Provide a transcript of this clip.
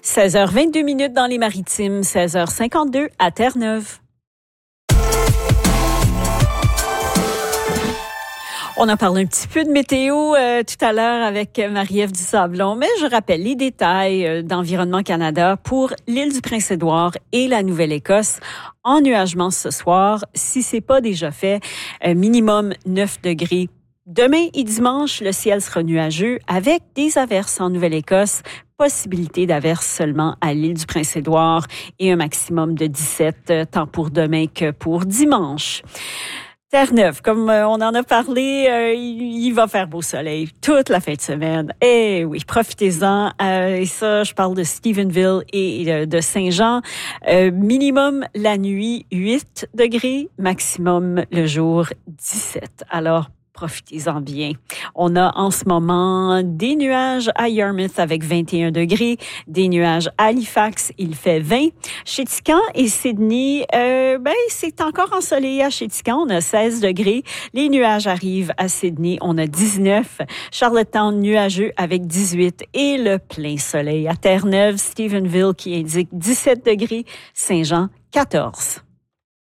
16h22 dans les Maritimes, 16h52 à Terre-Neuve. On a parlé un petit peu de météo tout à l'heure avec Marie-Ève Dusablon, mais je rappelle les détails d'Environnement Canada pour l'île du Prince-Édouard et la Nouvelle-Écosse. Ennuagement ce soir, si c'est pas déjà fait, minimum 9 degrés. Demain et dimanche, le ciel sera nuageux avec des averses en Nouvelle-Écosse. Possibilité d'averses seulement à l'île du Prince-Édouard et un maximum de 17, tant pour demain que pour dimanche. Terre-Neuve, comme on en a parlé, il va faire beau soleil toute la fin de semaine. Eh oui, profitez-en. Et ça, je parle de Stephenville et de Saint-Jean. Minimum la nuit, 8 degrés. Maximum le jour, 17. Alors, profitez-en bien. On a en ce moment des nuages à Yarmouth avec 21 degrés, des nuages à Halifax, il fait 20. Chez Tican et Sydney, c'est encore ensoleillé à Tican, on a 16 degrés. Les nuages arrivent à Sydney, on a 19. Charlottetown, nuageux avec 18 et le plein soleil à Terre-Neuve, Stephenville qui indique 17 degrés, Saint-Jean, 14.